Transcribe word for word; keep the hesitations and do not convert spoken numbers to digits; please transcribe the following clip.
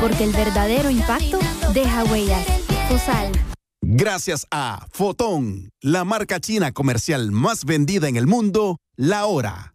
porque el verdadero impacto deja huellas. Fosal. Gracias a Fotón, la marca china comercial más vendida en el mundo, La Hora.